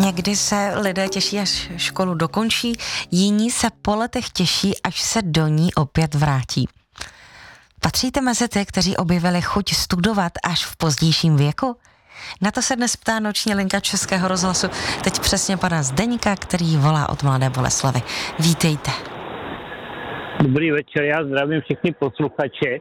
Někdy se lidé těší, až školu dokončí, jiní se po letech těší, až se do ní opět vrátí. Patříte mezi ty, kteří objevili chuť studovat až v pozdějším věku? Na to se dnes ptá noční linka Českého rozhlasu. Teď přesně pana Zdeňka, který volá od Mladé Boleslavi. Vítejte. Dobrý večer, já zdravím všechny posluchače.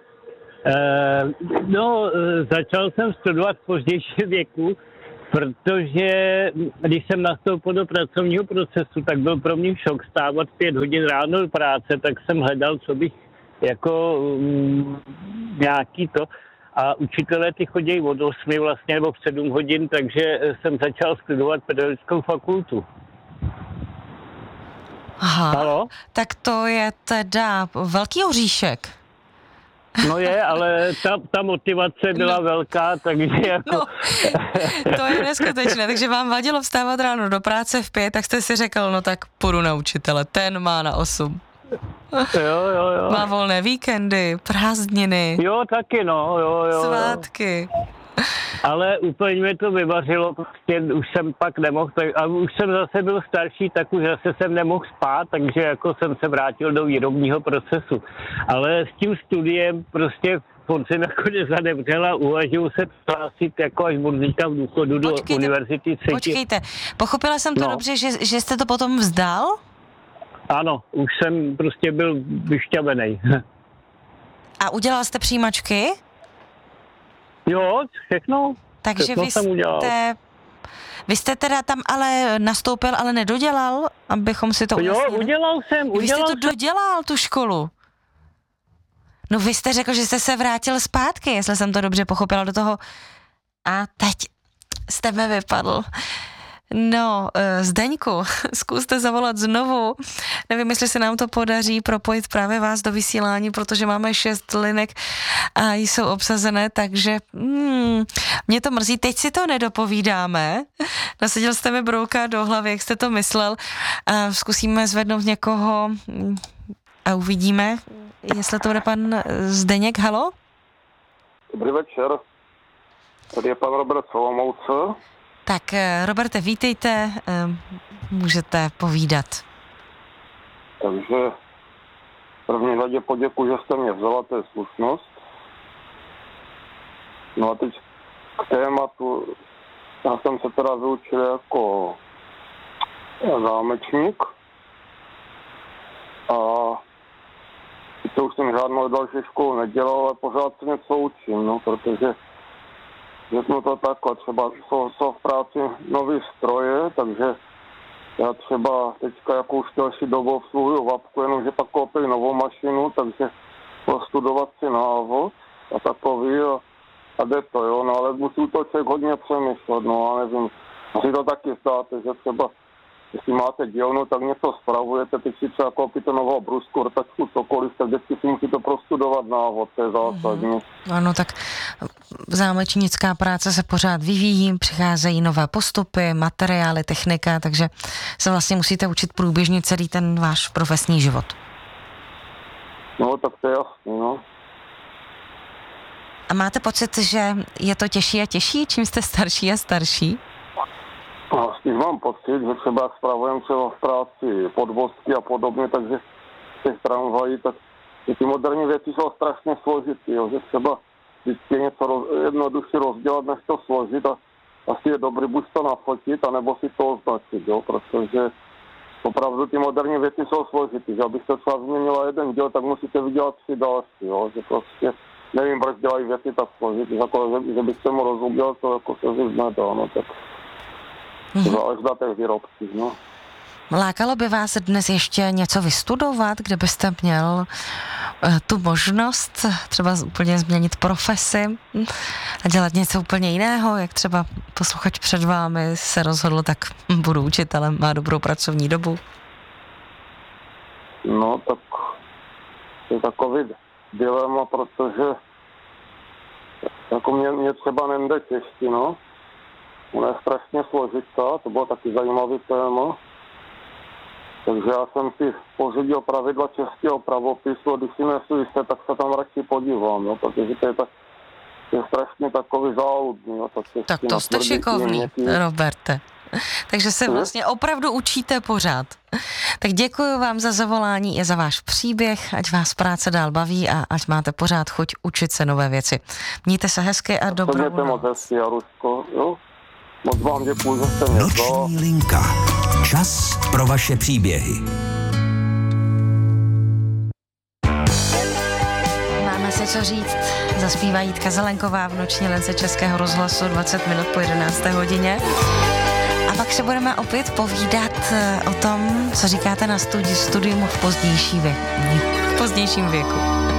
Začal jsem studovat v pozdějším věku, protože když jsem nastoupil do pracovního procesu, tak byl pro mě šok stávat 5 hodin ráno do práce, tak jsem hledal, co bych jako nějaký to. A učitelé ty chodí od 8 vlastně, nebo v 7 hodin, takže jsem začal studovat pedagogickou fakultu. Aha, Halo? tak to je teda velký oříšek. No je, ale ta motivace byla velká, takže jako... No, to je neskutečné, takže vám vadilo vstávat ráno do práce v 5, tak jste si řekl, no tak půjdu na učitele, ten má na 8. Jo. Má volné víkendy, prázdniny. Jo, taky no, jo. Svátky. Ale úplně mě to vyvařilo, prostě už jsem pak nemohl, a už jsem zase byl starší, tak už zase jsem nemohl spát, takže jako jsem se vrátil do výrobního procesu. Ale s tím studiem prostě on se nakonec zanevřel a uvažuji se hlásit jako až budu v důchodu do univerzity třetí. Počkejte, pochopila jsem to dobře, že jste to potom vzdal? Ano, už jsem prostě byl vyšťavený. A udělal jste přijímačky? Jo, všechno. Takže všechno vy jste teda tam ale nastoupil, ale nedodělal, abychom si to ujasnili? Jo, udělal jsem. Vy jste to dodělal, tu školu? No vy jste řekl, že jste se vrátil zpátky, jestli jsem to dobře pochopila do toho. A teď jste mi vypadl. No, Zdeňku, zkuste zavolat znovu. Nevím, jestli se nám to podaří propojit právě vás do vysílání, protože máme 6 linek a jsou obsazené, takže mě to mrzí. Teď si to nedopovídáme. Nasadil jste mi brouka do hlavy, jak jste to myslel. Zkusíme zvednout někoho a uvidíme, jestli to bude pan Zdeněk. Halo? Dobrý večer. Tady je pan Robert Solomouce. Tak, Roberte, vítejte, můžete povídat. Takže v první řadě poděkuji, že jste mě vzala, to je slušnost. No a teď k tématu, já jsem se teda vyučil jako zámečník a to už jsem žádnou další školu nedělal, ale pořád se něco učím, no, protože řeknu to takhle, třeba jsou v práci nový stroje, takže já třeba teďka jako už další dobu obsluhuju Vapku, jenomže pak koupili novou mašinu, takže prostudovat si návod a takový a jde to, jo, no ale musí to člověk hodně přemýšlet, no a nevím, asi to taky zdáte, že třeba jestli máte dílnu, tak něco spravujete, teď si třeba koupíte novou brusku, rtačku, cokoliv, tak vždycky si musíte prostudovat návod, to je zásadní. Ano, tak zámečnická práce se pořád vyvíjí, přicházejí nové postupy, materiály, technika, takže se vlastně musíte učit průběžně celý ten váš profesní život. No, tak to je jasný, no. A máte pocit, že je to těžší a těžší, čím jste starší a starší? Spíš mám pocit, že třeba spravujeme třeba v práci podvozky a podobně, takže těch tramvají, tak ty moderní věci jsou strašně složitý, jo, že třeba vždycky je něco jednoduše rozdělat, než to složit a asi je dobrý buď to nafotit, anebo si to označit, jo, protože opravdu ty moderní věci jsou složitý, že abyste třeba změnila jeden díl, tak musíte vydělat 3 další, jo, že prostě nevím, proč dělají věci tak složitý, jako, že byste mu rozuměl, to jako se říct nedá, no tak záleží na těch výrobcích, no. Lákalo by vás dnes ještě něco vystudovat, kde byste měl tu možnost třeba úplně změnit profesi a dělat něco úplně jiného, jak třeba posluchač před vámi se rozhodl, tak budu učitelem, má dobrou pracovní dobu? No, tak to je takový dilema, protože jako mě třeba nejde češtinu, ona je strašně složitá, to bylo taky zajímavý téma. Takže já jsem si pořídil pravidla českého pravopisu a když si nejsou jisté, tak se tam radši podívám, no, protože to je strašně takový záludný. No, tak to jste šikovný, Roberte. Takže se vlastně opravdu učíte pořád. Tak děkuji vám za zavolání i za váš příběh, ať vás práce dál baví a ať máte pořád chuť učit se nové věci. Mějte se hezky a dobrou noc. Mějte moc hezky, Jaruško, jo? Moc vám děkuji, že jste mě Noční linka. Čas pro vaše příběhy. Máme se co říct. Zaspívá Jitka Zelenková v noční lince Českého rozhlasu 20 minut po 11. hodině. A pak se budeme opět povídat o tom, co říkáte na studium v pozdějším věku.